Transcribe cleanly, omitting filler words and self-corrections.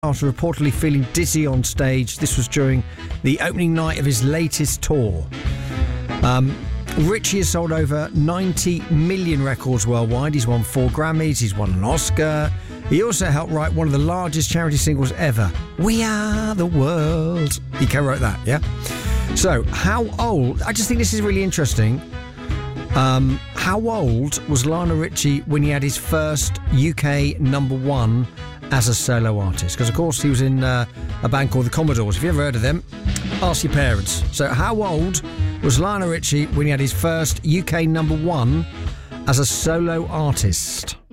after reportedly feeling dizzy on stage. This was during the opening night of his latest tour. Richie has sold over 90 million records worldwide. He's won 4 Grammys. He's won an Oscar. He also helped write one of the largest charity singles ever, We Are the World. He co-wrote that, yeah? So, how old... I just think this is really interesting. How old was Lionel Richie when he had his first UK #1 as a solo artist? Because, of course, he was in a band called the Commodores. Have you ever heard of them? Ask your parents. So, how old was Lionel Richie when he had his first UK #1 as a solo artist?